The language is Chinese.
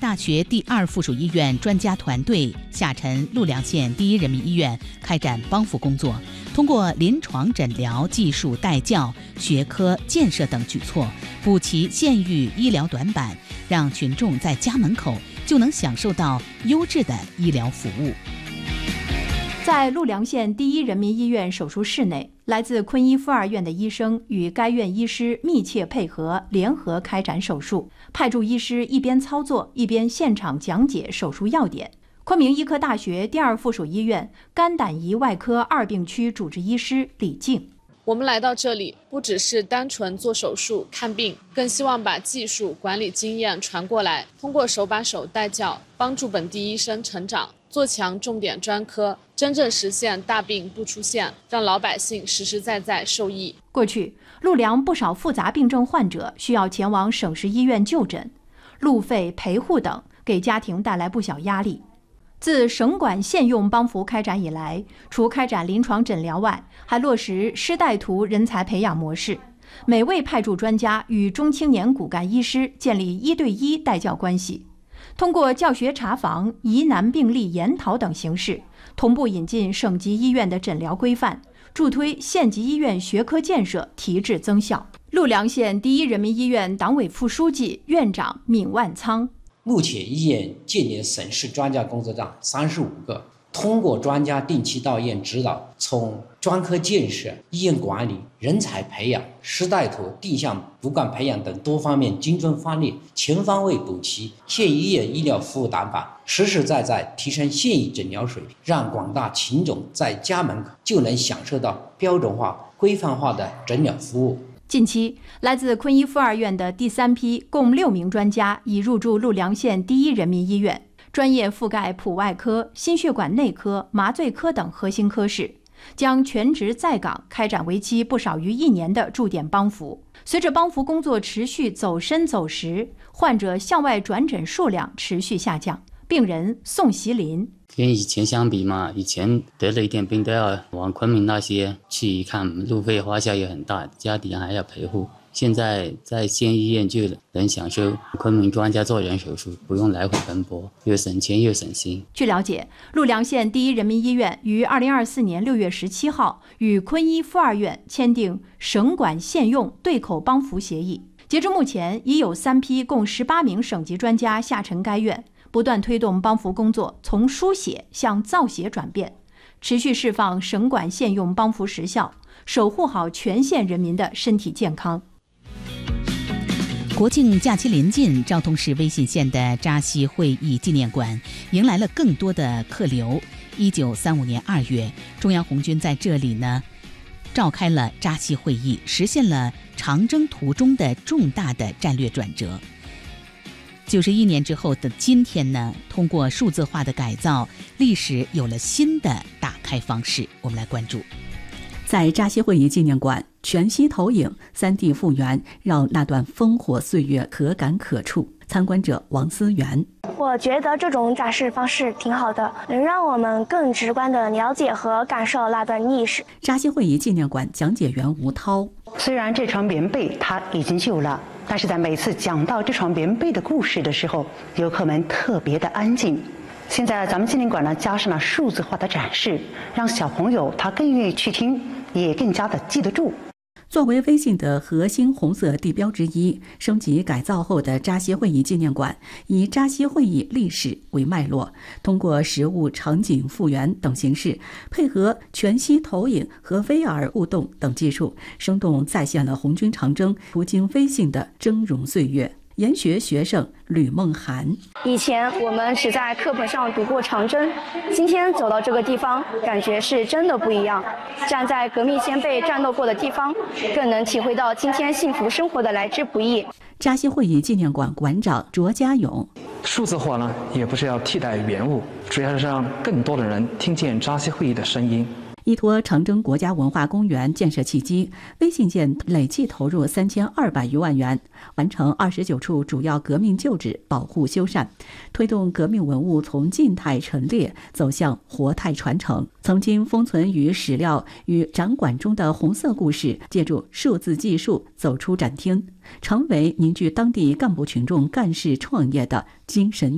大学第2附属医院专家团队下沉陆良县第1人民医院开展帮扶工作，通过临床诊疗、技术带教、学科建设等举措，补齐县域医疗短板，让群众在家门口就能享受到优质的医疗服务。 在陆良县第1人民医院手术室内，来自昆医附二院的医生与该院医师密切配合，联合开展手术。派驻医师一边操作，一边现场讲解手术要点。昆明医科大学第2附属医院肝胆胰外科2病区主治医师李静： 我们来到这里，不只是单纯做手术看病，更希望把技术管理经验传过来，通过手把手带教，帮助本地医生成长，做强重点专科，真正实现大病不出现，让老百姓实实在在受益。 过去，陆良不少复杂病症患者需要前往省市医院就诊，路费、陪护等给家庭带来不小压力。自省管县用帮扶开展以来，除开展临床诊疗外，还落实师带徒人才培养模式，每位派驻专家与中青年骨干医师建立1对1带教关系，通过教学查房、疑难病例研讨等形式，同步引进省级医院的诊疗规范，助推县级医院学科建设提质增效。陆良县第1人民医院党委副书记、院长闵万仓： 目前医院建立省市专家工作站35个，通过专家定期到院指导，从专科建设、医院管理、人才培养、师带徒、定向骨干培养等多方面精准发力，全方位补齐县医院医疗服务短板，实实在在提升县域诊疗水平，让广大群众在家门口就能享受到标准化、规范化的诊疗服务。 近期，来自昆医附二院的第3批共6名专家已入驻陆良县第1人民医院，专业覆盖普外科、心血管内科、麻醉科等核心科室，将全职在岗开展为期不少于1年的驻点帮扶。随着帮扶工作持续走深走实，患者向外转诊数量持续下降。病人宋习林： 跟以前相比嘛，以前得了一点病都要往昆明那些去看，路费花销也很大，家里还要陪护。现在在县医院就能享受昆明专家做人手术，不用来回奔波，又省钱又省心。 据了解，陆良县第1人民医院于2024年6月17号与昆医附二院签订省管县用对口帮扶协议。截至目前，已有3批共18名省级专家下沉该院，不断推动帮扶工作从书写向造写转变，持续释放省管县用帮扶实效，守护好全县人民的身体健康。 国庆假期临近，昭通市威信县的扎西会议纪念馆迎来了更多的客流。1935年2月，中央红军在这里召开了扎西会议，实现了长征途中的重大的战略转折。91年之后的今天通过数字化的改造，历史有了新的打开方式。我们来关注。 在扎西会议纪念馆，全息投影、3D 复原，让那段烽火岁月可感可触。参观者王思源： 我觉得这种展示方式挺好的，能让我们更直观地了解和感受那段历史。 扎西会议纪念馆讲解员吴涛： 虽然这床棉被它已经旧了，但是在每次讲到这床棉被的故事的时候，游客们特别的安静。现在咱们纪念馆加上了数字化的展示，让小朋友他更愿意去听，也更加的记得住。 作为微信的核心红色地标之一，升级改造后的扎西会议纪念馆以扎西会议历史为脉络，通过实物场景复原等形式，配合全息投影和 VR 互动等技术，生动再现了红军长征途经威信的峥嵘岁月。研学学生吕梦涵： 以前我们只在课本上读过长征，今天走到这个地方，感觉是真的不一样。站在革命先辈战斗过的地方，更能体会到今天幸福生活的来之不易。 扎西会议纪念馆馆长卓家勇： 数字化也不是要替代原物，主要是让更多的人听见扎西会议的声音。 依托长征国家文化公园建设契机，威信县累计投入3200余万元，完成29处主要革命旧址保护修缮，推动革命文物从静态陈列走向活态传承。曾经封存于史料与展馆中的红色故事，借助数字技术走出展厅，成为凝聚当地干部群众干事创业的精神